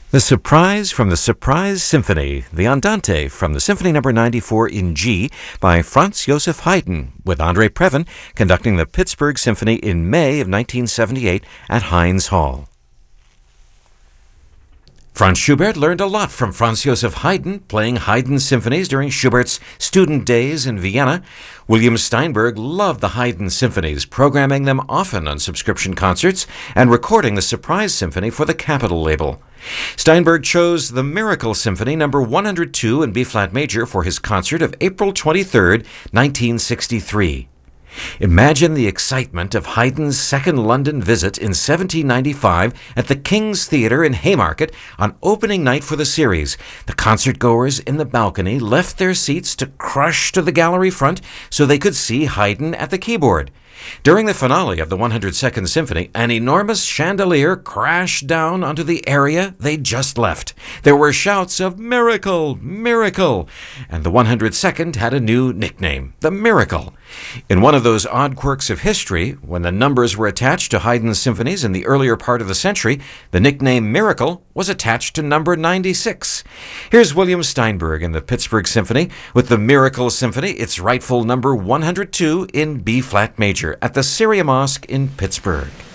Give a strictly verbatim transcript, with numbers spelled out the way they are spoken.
The Surprise from the Surprise Symphony, the Andante from the Symphony Number ninety-four in G by Franz Joseph Haydn, with Andre Previn conducting the Pittsburgh Symphony in May of nineteen seventy-eight at Heinz Hall. Franz Schubert learned a lot from Franz Joseph Haydn, playing Haydn symphonies during Schubert's student days in Vienna. William Steinberg loved the Haydn symphonies, programming them often on subscription concerts and recording the Surprise Symphony for the Capitol label. Steinberg chose the Miracle Symphony Number one hundred two in B-flat major for his concert of April twenty-third, nineteen sixty-three. Imagine the excitement of Haydn's second London visit in seventeen ninety-five at the King's Theatre in Haymarket on opening night for the series. The concertgoers in the balcony left their seats to crush to the gallery front so they could see Haydn at the keyboard. During the finale of the one hundred second Symphony, an enormous chandelier crashed down onto the area they'd just left. There were shouts of "Miracle! Miracle!" and the one hundred second had a new nickname, the Miracle. In one of those odd quirks of history, when the numbers were attached to Haydn's symphonies in the earlier part of the century, the nickname Miracle was attached to number ninety-six. Here's William Steinberg in the Pittsburgh Symphony with the Miracle Symphony, its rightful number one hundred two in B-flat major at the Syria Mosque in Pittsburgh.